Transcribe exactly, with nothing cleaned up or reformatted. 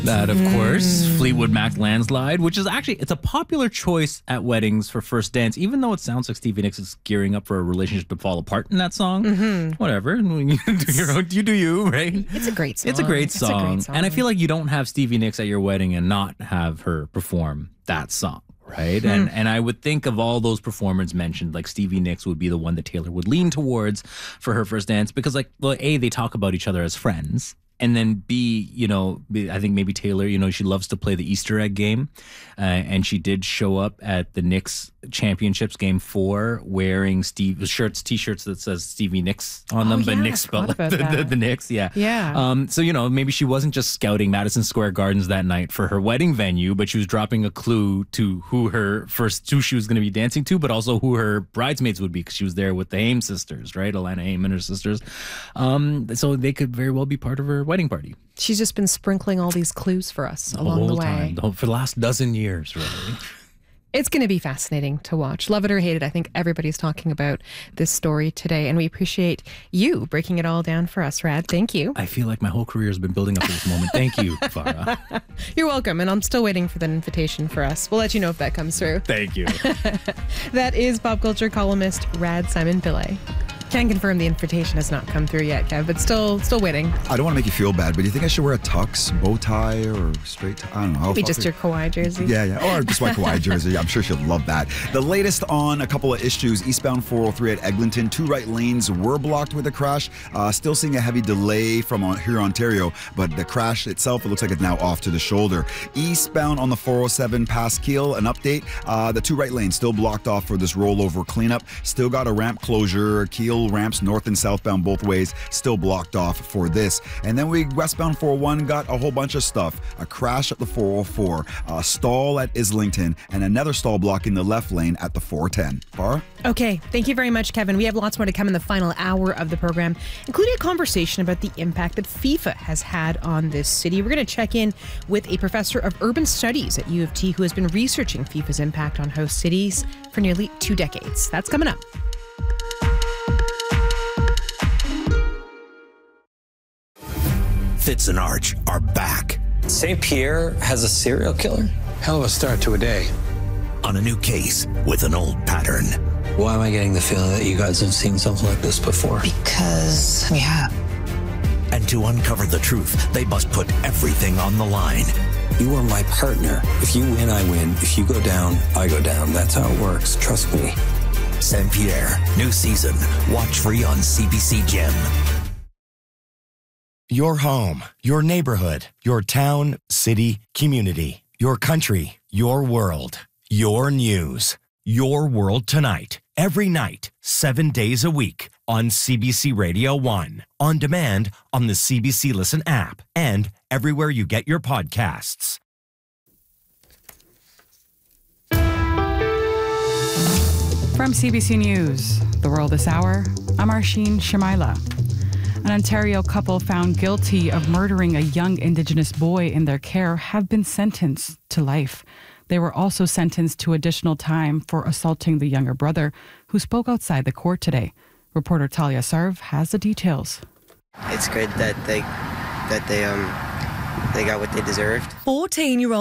That, of mm. course, Fleetwood Mac Landslide, which is actually, it's a popular choice at weddings for first dance, even though it sounds like Stevie Nicks is gearing up for a relationship to fall apart in that song. Mm-hmm. Whatever. You do your own, you do you, right? It's a great song. It's a great song. It's a great song. And I feel like you don't have Stevie Nicks at your wedding and not have her perform that song. Right. Hmm. And and I would think of all those performers mentioned, like Stevie Nicks would be the one that Taylor would lean towards for her first dance because, like, well, A, they talk about each other as friends. And then B, you know, I think maybe Taylor, you know, she loves to play the Easter egg game. Uh, and she did show up at the Knicks Championships game four wearing Steve shirts, T-shirts that says Stevie Nicks on them, oh, yeah, but Knicks spelled like the, the, the Knicks. Yeah. Yeah. Um, so, you know, maybe she wasn't just scouting Madison Square Gardens that night for her wedding venue, but she was dropping a clue to who her first two she was going to be dancing to, but also who her bridesmaids would be because she was there with the Haim sisters, right? Alana Haim and her sisters. Um, so they could very well be part of her wedding party. She's just been sprinkling all these clues for us the along whole the way. Time, the whole, for the last dozen years, really. It's going to be fascinating to watch. Love it or hate it, I think everybody's talking about this story today, and we appreciate you breaking it all down for us, Rad. Thank you. I feel like my whole career has been building up to this moment. Thank you, Farah. You're welcome, and I'm still waiting for that invitation for us. We'll let you know if that comes through. Thank you. That is pop culture columnist Rad Simon Pillay. Can confirm the invitation has not come through yet, Kev, but still still waiting. I don't want to make you feel bad, but do you think I should wear a tux, bow tie, or straight tie? I don't know. I'll, Maybe I'll just figure. your Kawhi jersey. Yeah, yeah. Or just my Kawhi jersey. I'm sure she'll love that. The latest on a couple of issues. Eastbound four oh three at Eglinton. Two right lanes were blocked with a crash. Uh, still seeing a heavy delay from here, Ontario, but the crash itself, it looks like it's now off to the shoulder. Eastbound on the four oh seven past Keele, an update. Uh, the two right lanes still blocked off for this rollover cleanup. Still got a ramp closure. Keele ramps north and southbound both ways still blocked off for this. And then we westbound four oh one got a whole bunch of stuff. A crash at the four oh four, a stall at Islington, and another stall blocking the left lane at the four ten. Farah? Okay, thank you very much, Kevin. We have lots more to come in the final hour of the program, including a conversation about the impact that FIFA has had on this city. We're going to check in with a professor of urban studies at U of T who has been researching FIFA's impact on host cities for nearly two decades. That's coming up. Fitz and Arch are back. Saint Pierre has a serial killer? Hell of a start to a day. On a new case with an old pattern. Why am I getting the feeling that you guys have seen something like this before? Because we have. And to uncover the truth, they must put everything on the line. You are my partner. If you win, I win. If you go down, I go down. That's how it works. Trust me. Saint Pierre, new season. Watch free on C B C Gem. Your home, your neighborhood, your town, city, community, your country, your world, your news, your world tonight, every night, seven days a week on C B C Radio one, on demand on the C B C Listen app, and everywhere you get your podcasts. From C B C News, The World This Hour, I'm Arsheen Shamaila. An Ontario couple found guilty of murdering a young Indigenous boy in their care have been sentenced to life. They were also sentenced to additional time for assaulting the younger brother, who spoke outside the court today. Reporter Talia Sarv has the details. It's good that they that they um they got what they deserved. fourteen-year-old